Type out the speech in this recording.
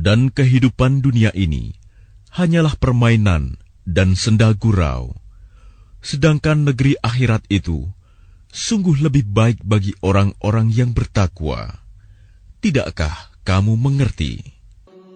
Dan kehidupan dunia ini hanyalah permainan dan senda gurau. Sedangkan negeri akhirat itu sungguh lebih baik bagi orang-orang yang bertakwa. Tidakkah kamu mengerti?